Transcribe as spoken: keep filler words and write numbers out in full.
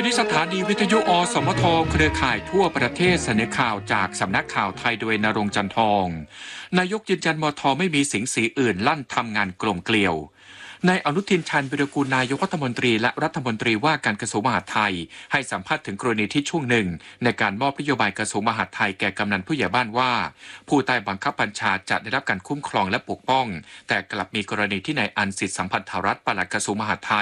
ไปที่สถานีวิทยุอสมทเครือข่ายทั่วประเทศเสนอข่าวจากสำนักข่าวไทยโดยณรงค์จันทองนายกยืนยันมทไม่มีสิงสีอื่นลั่นทำงานกลมเกลียวนายอนุทินชาญวิรากูลนายกรัฐมนตรีและรัฐมนตรีว่าการกระทรวงมหาดไทยให้สัมภาษณ์ถึงกรณีที่ช่วงหนึ่งในการมอบนโยบายกระทรวงมหาดไทยแก่กำนันผู้ใหญ่บ้านว่าผู้ใต้บังคับบัญชาจะได้รับการคุ้มครองและปกป้องแต่กลับมีกรณีที่นายอันสิทธิสัมพันธรัตน์ปลัดกระทรวงมหาดไทย